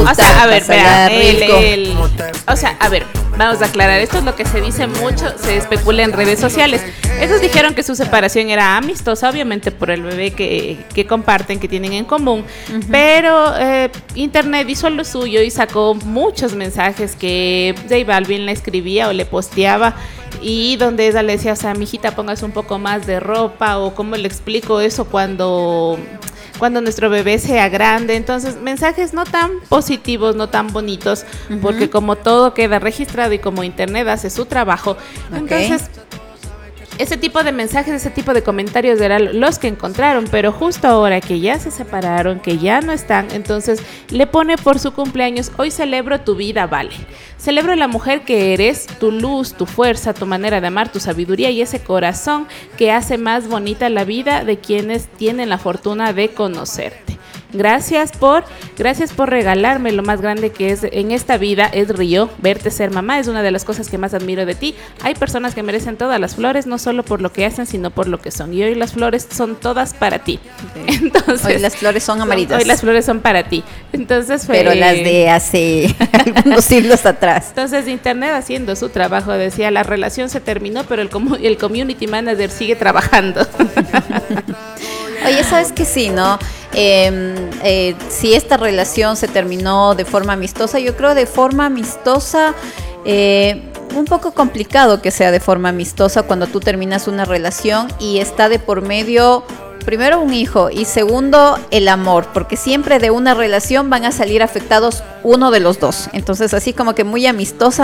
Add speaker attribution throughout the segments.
Speaker 1: disfrutar,
Speaker 2: o sea, a ver,
Speaker 1: pasarla
Speaker 2: vean,
Speaker 1: rico.
Speaker 2: o sea, a ver, vamos a aclarar, esto es lo que se dice mucho, se especula en redes sociales. Ellos dijeron que su separación era amistosa, obviamente por el bebé que comparten, que tienen en común, pero Internet hizo lo suyo y sacó muchos mensajes que J Balvin le escribía o le posteaba, y donde ella le decía, o sea, mijita, póngase un poco más de ropa, o cómo le explico eso cuando nuestro bebé sea grande. Entonces, mensajes no tan positivos, no tan bonitos, porque como todo queda registrado y como Internet hace su trabajo, entonces ese tipo de mensajes, ese tipo de comentarios eran los que encontraron, pero justo ahora que ya se separaron, que ya no están, entonces le pone por su cumpleaños: hoy celebro tu vida, Vale. Celebro la mujer que eres, tu luz, tu fuerza, tu manera de amar, tu sabiduría y ese corazón que hace más bonita la vida de quienes tienen la fortuna de conocerte. Gracias por regalarme lo más grande que es en esta vida, es Río. Verte ser mamá es una de las cosas que más admiro de ti. Hay personas que merecen todas las flores, no solo por lo que hacen, sino por lo que son. Y hoy las flores son todas para ti. Entonces,
Speaker 1: hoy las flores son amarillas.
Speaker 2: Hoy las flores son para ti. Entonces,
Speaker 1: pero las de hace algunos siglos atrás.
Speaker 2: Entonces, Internet haciendo su trabajo decía: la relación se terminó, pero el community manager sigue trabajando.
Speaker 1: Oye, ¿sabes que sí, no? Si esta relación se terminó de forma amistosa, yo creo de forma amistosa, un poco complicado que sea de forma amistosa cuando tú terminas una relación y está de por medio, primero, un hijo, y segundo, el amor, porque siempre de una relación van a salir afectados uno de los dos. Entonces, así como que muy amistosa,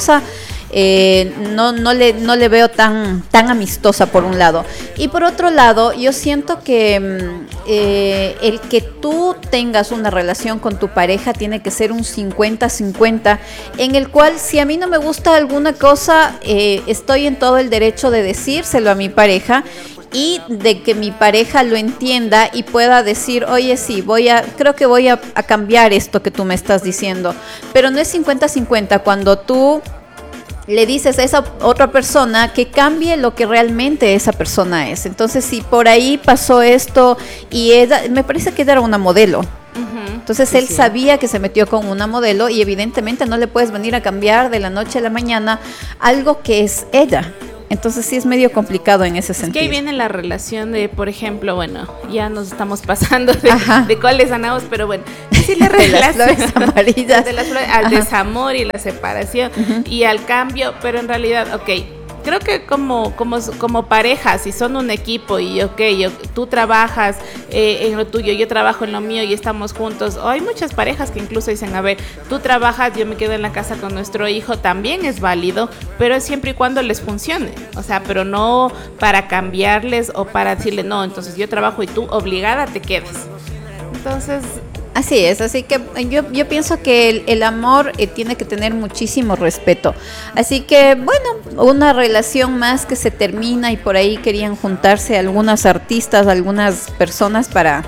Speaker 1: no le veo tan amistosa por un lado. Y por otro lado, yo siento que el que tú tengas una relación con tu pareja tiene que ser un 50-50, en el cual si a mí no me gusta alguna cosa, estoy en todo el derecho de decírselo a mi pareja, y de que mi pareja lo entienda y pueda decir: oye, sí, creo que voy a cambiar esto que tú me estás diciendo. Pero no es 50-50 cuando tú le dices a esa otra persona que cambie lo que realmente esa persona es. Entonces, si por ahí pasó esto y ella, me parece que ella era una modelo. Entonces sí, él sabía que se metió con una modelo y evidentemente no le puedes venir a cambiar de la noche a la mañana algo que es ella. Entonces sí es medio complicado en ese sentido.
Speaker 2: Que ahí viene la relación de, por ejemplo, bueno, ya nos estamos pasando de cuáles sanamos, pero bueno, sí la relación,
Speaker 1: de las flores amarillas,
Speaker 2: de las flores, al desamor y la separación y al cambio, pero en realidad, creo que como pareja, si son un equipo y tú trabajas en lo tuyo, yo trabajo en lo mío y estamos juntos, o hay muchas parejas que incluso dicen: a ver, tú trabajas, yo me quedo en la casa con nuestro hijo, también es válido, pero siempre y cuando les funcione, o sea, pero no para cambiarles o para decirle: no, entonces yo trabajo y tú obligada te quedas. Entonces,
Speaker 1: así es, así que yo pienso que el amor tiene que tener muchísimo respeto. Así que, bueno, una relación más que se termina y por ahí querían juntarse algunos artistas, algunas personas para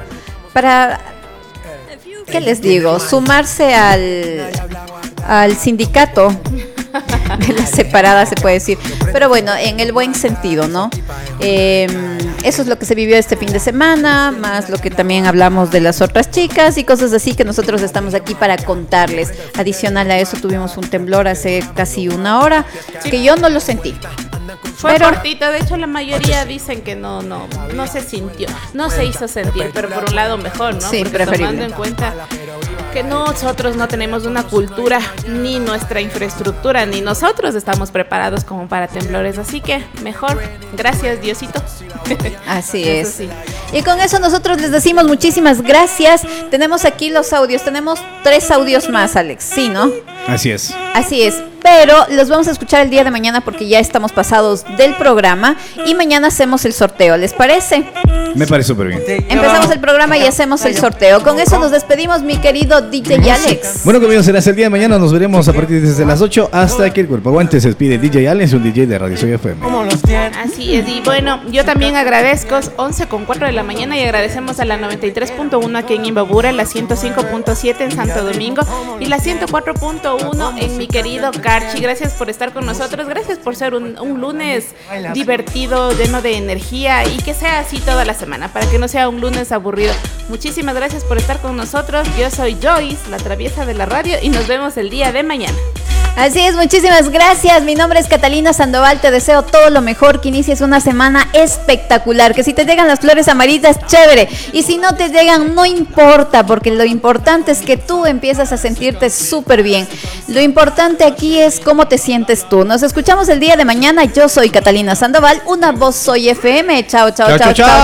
Speaker 1: ¿qué les digo? Sumarse al sindicato de las separadas, se puede decir. Pero bueno, en el buen sentido, ¿no? Eso es lo que se vivió este fin de semana, más lo que también hablamos de las otras chicas y cosas así que nosotros estamos aquí para contarles. Adicional a eso, tuvimos un temblor hace casi una hora, que yo no lo sentí.
Speaker 2: Fue cortito, de hecho la mayoría dicen que no se sintió, no se hizo sentir, pero por un lado mejor, ¿no?
Speaker 1: Sí,
Speaker 2: porque
Speaker 1: preferible.
Speaker 2: Tomando en cuenta que nosotros no tenemos una cultura, ni nuestra infraestructura, ni nosotros estamos preparados como para temblores, así que mejor, gracias Diosito.
Speaker 1: Así
Speaker 2: Eso
Speaker 1: es.
Speaker 2: sí.
Speaker 1: Y con eso nosotros les decimos muchísimas gracias. Tenemos aquí los audios, tenemos 3 audios más, Alex, ¿sí, no?
Speaker 3: Así es.
Speaker 1: Así es, pero los vamos a escuchar el día de mañana porque ya estamos pasados del programa y mañana hacemos el sorteo, ¿les parece?
Speaker 3: Me parece súper bien.
Speaker 1: Empezamos el programa y hacemos el sorteo. Con eso nos despedimos, mi querido DJ Alex.
Speaker 3: Bueno, amigos, será hasta el día de mañana. Nos veremos a partir desde las 8 hasta que el cuerpo aguante. Se despide DJ Alex, un DJ de Radio Soy FM.
Speaker 2: Así es, y bueno, yo también agradezco 11:04 de la mañana y agradecemos a la 93.1 aquí en Imbabura, la 105.7 en Santo Domingo y la 104.1 en mi querido Carchi. Gracias por estar con nosotros, gracias por ser un lunes divertido, lleno de energía y que sea así todas las semana, para que no sea un lunes aburrido. Muchísimas gracias por estar con nosotros. Yo soy Joyce, la traviesa de la radio, y nos vemos el día de mañana.
Speaker 1: Así es, muchísimas gracias. Mi nombre es Catalina Sandoval. Te deseo todo lo mejor, que inicies una semana espectacular. Que si te llegan las flores amarillas, chévere. Y si no te llegan, no importa, porque lo importante es que tú empiezas a sentirte súper bien. Lo importante aquí es cómo te sientes tú. Nos escuchamos el día de mañana. Yo soy Catalina Sandoval, una voz Soy FM. Chao, chao, chao, chao.